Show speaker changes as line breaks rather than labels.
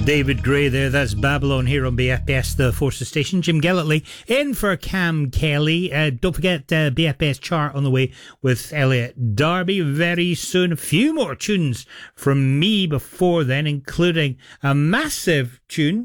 David Gray there, that's Babylon here on BFBS, the Forces Station. Jim Gillitley in for Cam Kelly. Don't forget BFBS chart on the way with Elliot Darby very soon. A few more tunes from me before then, including a massive tune